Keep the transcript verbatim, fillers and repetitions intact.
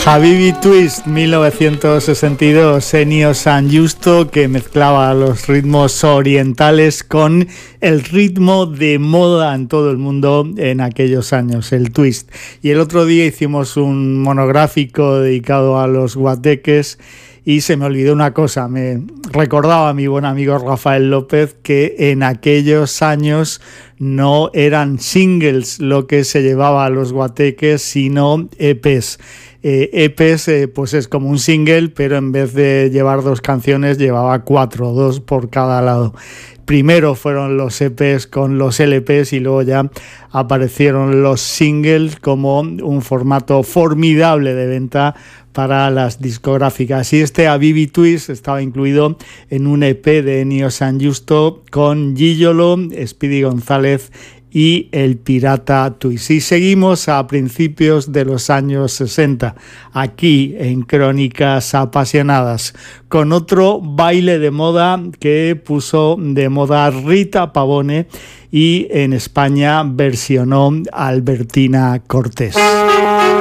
Habibi Twist, mil novecientos sesenta y dos, Ennio San Giusto, que mezclaba los ritmos orientales con el ritmo de moda en todo el mundo en aquellos años, el twist. Y el otro día hicimos un monográfico dedicado a los guateques y se me olvidó una cosa, me recordaba a mi buen amigo Rafael López que en aquellos años no eran singles lo que se llevaba a los guateques, sino E Pes. Eh, E Pes eh, pues es como un single, pero en vez de llevar dos canciones llevaba cuatro, dos por cada lado. Primero fueron los E Pes con los L Pes y luego ya aparecieron los singles como un formato formidable de venta para las discográficas. Y este Habibi Twist estaba incluido en un E P de Ennio San Giusto con Gigolo, Speedy González y el Pirata Twist. Y seguimos a principios de los años sesenta, aquí en Crónicas Apasionadas, con otro baile de moda que puso de moda Rita Pavone y en España versionó Albertina Cortés.